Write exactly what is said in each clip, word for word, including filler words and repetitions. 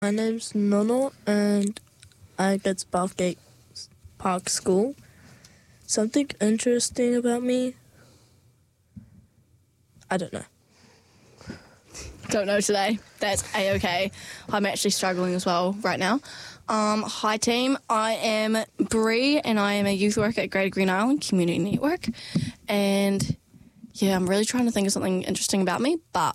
My name's Nono, and I go to Bathgate Park School. Something interesting about me? I don't know. Don't know today. That's A-okay. I'm actually struggling as well right now. Um, hi, team. I am Bree, and I am a youth worker at Greater Green Island Community Network. And, yeah, I'm really trying to think of something interesting about me, but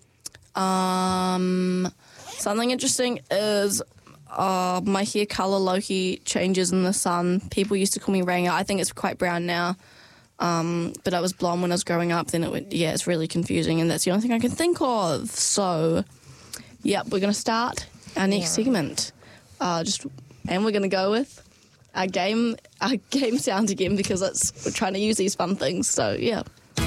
um, something interesting is uh, my hair colour low-key changes in the sun. People used to call me Ranga. I think it's quite brown now. Um, but I was blonde when I was growing up. Then it went, yeah, it's really confusing, and that's the only thing I can think of. So, yep, we're going to start our next yeah. segment. Uh, just and we're going to go with our game, our game sounds again because it's we're trying to use these fun things. So, yeah.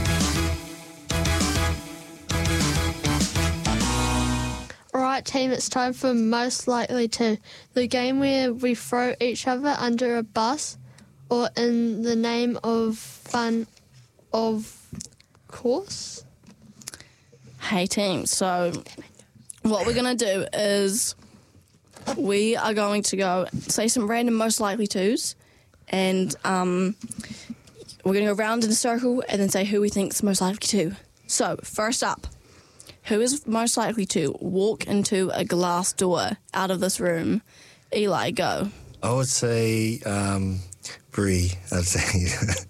All right, team, it's time for Most Likely To, the game where we throw each other under a bus or in the name of fun, of course. Hey, team. So what we're going to do is we are going to go say some random most likely tos, and um, we're going to go around in a circle and then say who we think's most likely to. So, first up, who is most likely to walk into a glass door out of this room? Eli, go. I would say um, Bree. I'd say.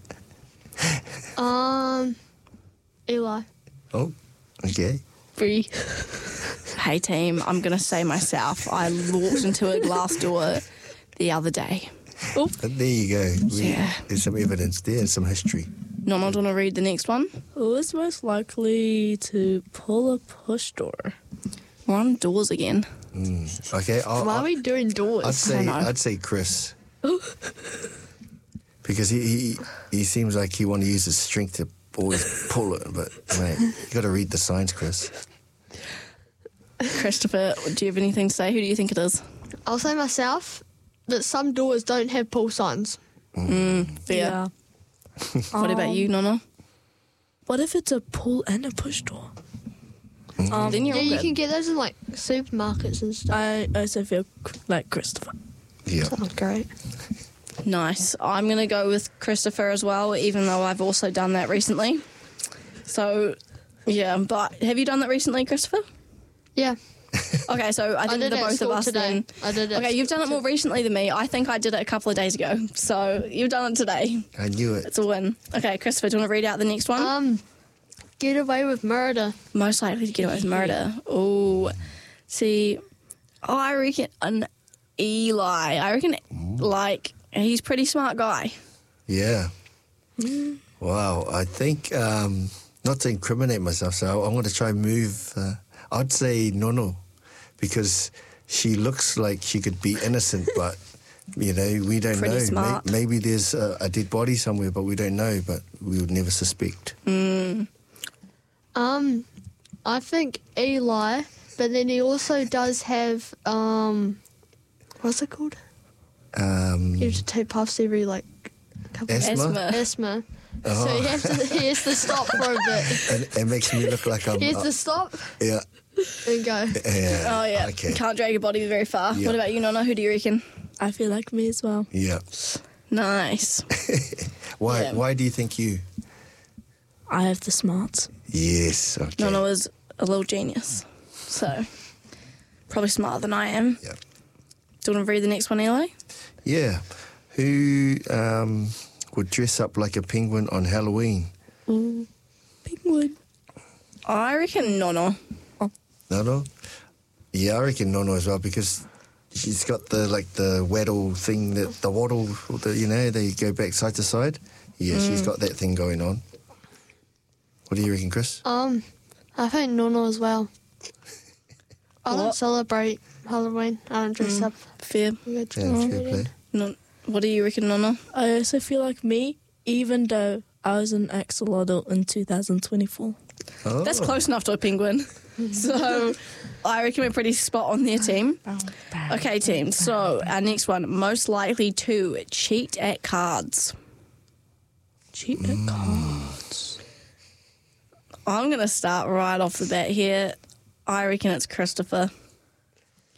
um, Eli. Oh, okay. Bree. Hey, team, I'm going to say myself. I walked into a glass door the other day. Oop. But there you go. We, yeah. There's some evidence there, some history. No, I'm not going to read the next one. Who is most likely to pull a push door? We're on doors again. Mm. Okay. I'll, Why I'll, are we doing doors? I'd say I'd say Chris. Because he, he he seems like he want to use his strength to always pull it, but mate, you got to read the signs, Chris. Christopher, do you have anything to say? Who do you think it is? I'll say myself that some doors don't have pull signs. Mm, fair. Yeah. What um, about you, Nona? What if it's a pull and a push door? Mm. Um, then you're yeah, all you good. can get those in like supermarkets and stuff. I also feel like Christopher. Yeah. Sounds great. Nice. I'm going to go with Christopher as well, even though I've also done that recently. So, yeah, but have you done that recently, Christopher? Yeah. Okay, so I think I the both of us today. then. I did it. Okay, you've done it more recently than me. I think I did it a couple of days ago. So you've done it today. I knew it. It's a win. Okay, Christopher, do you want to read out the next one? Um, get away with murder. Most likely to get away with murder. Oh, see, oh, I reckon an Eli. I reckon, mm. like, he's a pretty smart guy. Yeah. Mm. Wow. I think, um, not to incriminate myself, so I'm going to try and move. Uh, I'd say Nono, because she looks like she could be innocent, but, you know, we don't Pretty know. Smart. Maybe, maybe there's a, a dead body somewhere, but we don't know, but we would never suspect. Mm. Um, I think Eli, but then he also does have, um, what's it called? Um, you have to take puffs every, like, couple asthma? of Asthma. Oh. So he has, to, he has to stop for a bit. And it makes me look like I'm... He has uh, to stop yeah. and go. Yeah. Oh, yeah. Okay. Can't drag your body very far. Yeah. What about you, Nona? Who do you reckon? I feel like me as well. Yeah. Nice. why Yeah. Why do you think you? I have the smarts. Yes. Okay. Nona was a little genius. So, probably smarter than I am. Yeah. Do you want to read the next one, Eli? Yeah. Who um, would dress up like a penguin on Halloween? Mm, penguin. I reckon Nona. Oh. Nono? Yeah, I reckon Nono as well, because she's got the, like, the waddle thing, that the waddle, the, you know, they go back side to side. Yeah, mm. she's got that thing going on. What do you reckon, Chris? Um, I think Nono as well. I don't What? celebrate Halloween. I don't dress Mm. up. Fair. Yeah, fair play. No, what do you reckon, Nona? I also feel like me, even though I was an axolotl in two thousand twenty-four. Oh. That's close enough to a penguin. So I reckon we're pretty spot on there, team. Okay, team. So our next one, most likely to cheat at cards. Cheat at cards. I'm going to start right off the bat here. I reckon it's Christopher.